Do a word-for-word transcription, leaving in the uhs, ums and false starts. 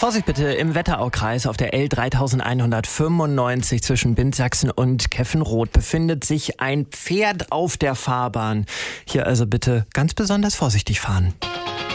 Vorsicht bitte, im Wetteraukreis auf der L dreitausendeinhundertfünfundneunzig zwischen Bindsachsen und Keffenroth befindet sich ein Pferd auf der Fahrbahn. Hier also bitte ganz besonders vorsichtig fahren.